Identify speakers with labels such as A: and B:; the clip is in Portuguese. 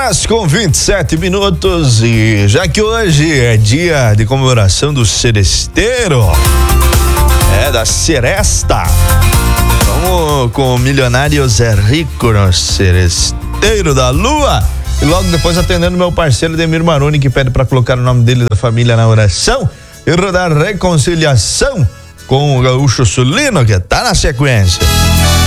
A: 10:27 e já que hoje é dia de comemoração do seresteiro, da seresta, vamos com o milionário Zé Rico no seresteiro da lua. E logo depois atendendo meu parceiro Demir Maroni, que pede para colocar o nome dele e da família na oração e rodar reconciliação com o gaúcho sulino, que tá na sequência.